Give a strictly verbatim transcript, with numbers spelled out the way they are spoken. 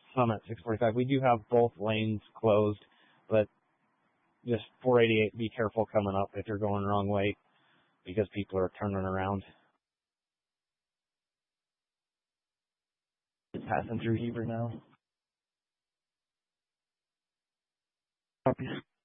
some at six forty-five. We do have both lanes closed, but just four eighty-eight, be careful coming up if you're going the wrong way because people are turning around. Passing through Heber now. Copy.